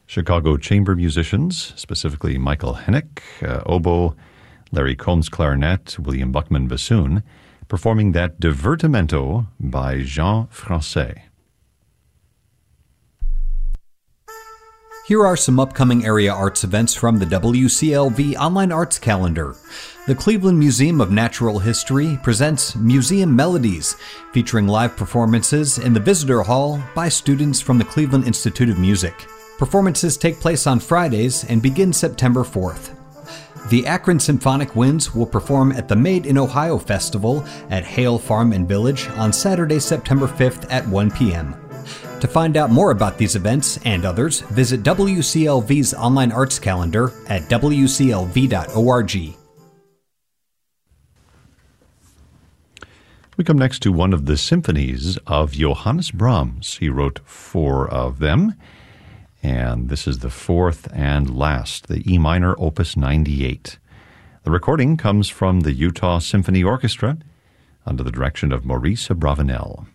Chicago chamber musicians, specifically Michael Hennick, oboe, Larry Combs clarinet, William Buckman bassoon, performing that Divertimento by Jean Francais. Here are some upcoming area arts events from the WCLV Online Arts Calendar. The Cleveland Museum of Natural History presents Museum Melodies, featuring live performances in the Visitor Hall by students from the Cleveland Institute of Music. Performances take place on Fridays and begin September 4th. The Akron Symphonic Winds will perform at the Made in Ohio Festival at Hale Farm and Village on Saturday, September 5th at 1 p.m. To find out more about these events and others, visit WCLV's online arts calendar at wclv.org. We come next to one of the symphonies of Johannes Brahms. He wrote 4 of them, and this is the 4th and last, the E minor, Opus 98. The recording comes from the Utah Symphony Orchestra under the direction of Maurice Abravanel.